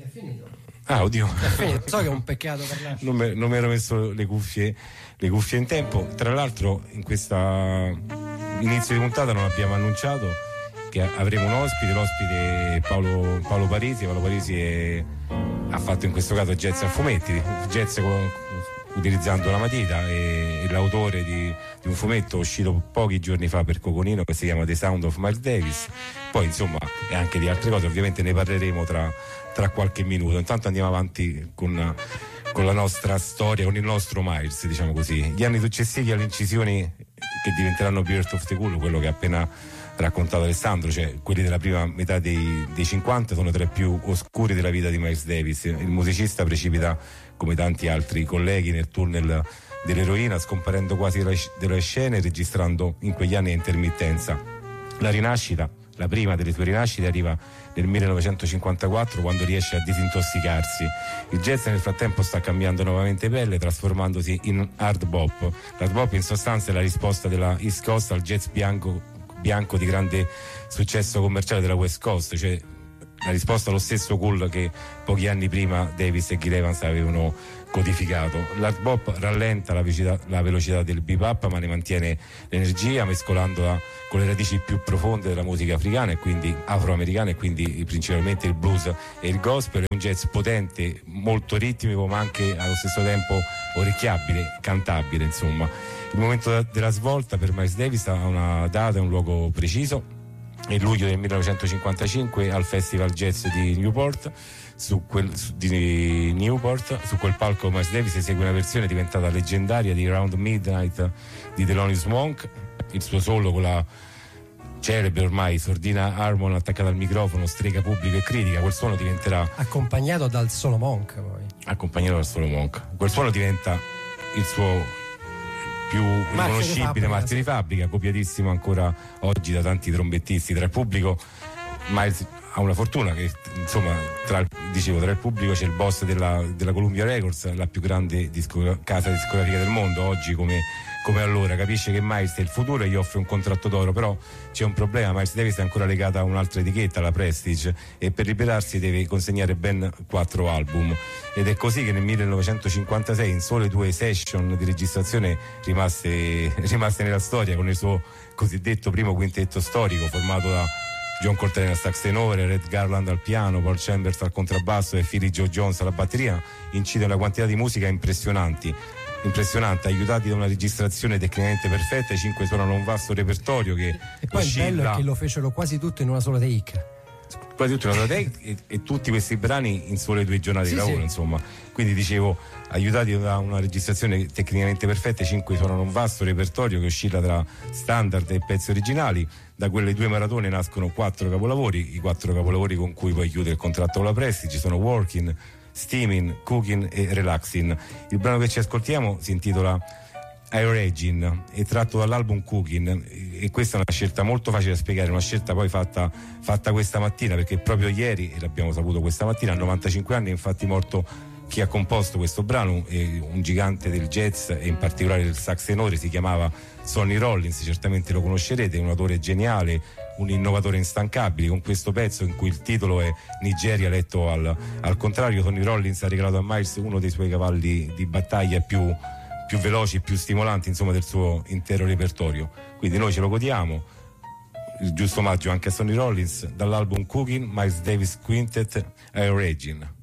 finito. Ah, oddio. So che è un peccato parlare. Non mi ero messo le cuffie in tempo. Tra l'altro in questa inizio di puntata non abbiamo annunciato che avremo un ospite, l'ospite Paolo Parisi. Paolo Parisi ha fatto in questo caso jazz a fumetti, jazz utilizzando la matita, e l'autore di un fumetto uscito pochi giorni fa per Coconino che si chiama The Sound of Miles Davis. Poi insomma, e anche di altre cose, ovviamente ne parleremo tra qualche minuto. Intanto andiamo avanti con la nostra storia, con il nostro Miles, diciamo così. Gli anni successivi alle incisioni che diventeranno Birth of the Cool, quello che ha appena raccontato Alessandro, cioè quelli della prima metà dei 50, sono tra i più oscuri della vita di Miles Davis. Il musicista precipita, come tanti altri colleghi, nel tunnel dell'eroina, scomparendo quasi dalle scene e registrando in quegli anni a intermittenza. La rinascita, la prima delle sue rinascite, arriva nel 1954, quando riesce a disintossicarsi. Il jazz nel frattempo sta cambiando nuovamente pelle, trasformandosi in hard bop. L'hard bop in sostanza è la risposta della East Coast al jazz bianco di grande successo commerciale della West Coast, cioè la risposta allo stesso cool che pochi anni prima Davis e Gil Evans avevano codificato. L'hard bop rallenta la velocità del bebop, ma ne mantiene l'energia, mescolandola con le radici più profonde della musica africana e quindi afroamericana, e quindi principalmente il blues e il gospel. È un jazz potente, molto ritmico, ma anche allo stesso tempo orecchiabile, cantabile, insomma. Il momento della svolta per Miles Davis ha una data e un luogo preciso. È luglio del 1955 al Festival Jazz di Newport. Su quel palco Miles Davis esegue una versione diventata leggendaria di Round Midnight di Thelonious Monk. Il suo solo, con la celebre ormai sordina Harmon attaccata al microfono, strega pubblico e critica. Quel suono diventerà accompagnato dal solo Monk, poi. Accompagnato dal solo Monk. Quel suono diventa il suo più riconoscibile marchio di fabbrica, copiatissimo ancora oggi da tanti trombettisti. Tra il pubblico Miles ha una fortuna che, insomma, tra il pubblico c'è il boss della Columbia Records, la più grande casa discografica del mondo, oggi come allora. Capisce che Miles è il futuro e gli offre un contratto d'oro, però c'è un problema: Miles Davis è ancora legata a un'altra etichetta, la Prestige, e per liberarsi deve consegnare ben 4 album. Ed è così che nel 1956, in sole 2 session di registrazione rimaste nella storia, con il suo cosiddetto primo quintetto storico formato da John Coltrane al sax tenore, Red Garland al piano, Paul Chambers al contrabbasso e Philly Joe Jones alla batteria, incide una quantità di musica impressionante, aiutati da una registrazione tecnicamente perfetta. I 5 suonano un vasto repertorio che e poi il bello è che lo fecero quasi tutto in una sola take. E tutti questi brani in sole 2 giornate di lavoro, insomma. Quindi dicevo, aiutati da una registrazione tecnicamente perfetta, i 5 suonano un vasto repertorio che oscilla tra standard e pezzi originali. Da quelle 2 maratone nascono 4 capolavori, i 4 capolavori con cui poi chiude il contratto con la Prestige. Sono Working, Steaming, Cooking e Relaxing. Il brano che ci ascoltiamo si intitola Aeragin, è tratto dall'album Cooking, e questa è una scelta molto facile da spiegare, una scelta poi fatta questa mattina, perché proprio ieri, e l'abbiamo saputo questa mattina, a 95 anni è infatti morto chi ha composto questo brano, un gigante del jazz e in particolare del sax tenore. Si chiamava Sonny Rollins, certamente lo conoscerete, un autore geniale, un innovatore instancabile. Con questo pezzo, in cui il titolo è Nigeria letto al contrario, Sonny Rollins ha regalato a Miles uno dei suoi cavalli di battaglia più veloci, più stimolanti, insomma, del suo intero repertorio. Quindi noi ce lo godiamo, il giusto omaggio anche a Sonny Rollins, dall'album Cooking, Miles Davis Quintet, Aeragin.